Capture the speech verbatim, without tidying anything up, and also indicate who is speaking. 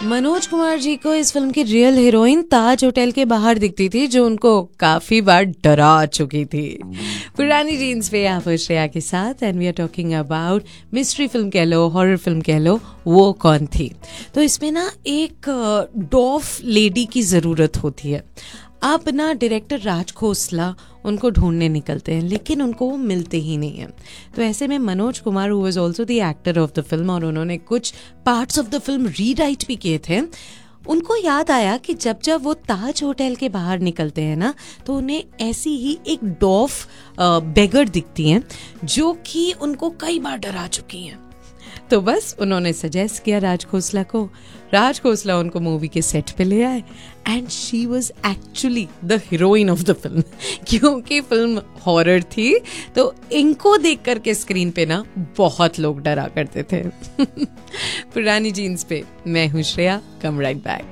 Speaker 1: मनोज कुमार जी को इस फिल्म की रियल हीरोइन ताज होटल के बाहर दिखती थी, जो उनको काफी बार डरा चुकी थी। पुरानी जीन्स पे आप श्रेया के साथ, and we are talking about mystery film कह लो, हॉरर फिल्म कह लो, वो कौन थी। तो इसमें ना एक डॉफ लेडी की जरूरत होती है। अब ना डायरेक्टर राज खोसला उनको ढूंढने निकलते हैं, लेकिन उनको वो मिलते ही नहीं है। तो ऐसे में Manoj Kumar, who was also the actor of the film, और उन्होंने कुछ parts of the film rewrite भी किए थे, उनको याद आया कि जब जब वो ताज होटल के बाहर निकलते हैं ना, तो उन्हें ऐसी ही एक डॉफ बेगर दिखती हैं जो कि उनको कई बार डरा चुकी हैं। तो बस उन्होंने सजेस्ट किया राज खोसला को, राज खोसला उनको मूवी के सेट पे ले आए, and she was actually the heroine of the film. क्योंकि फिल्म हॉरर थी, तो इनको देख करके स्क्रीन पे ना बहुत लोग डरा करते थे। पुरानी जीन्स पे मैं हूँ श्रेया, कम राइट बैक।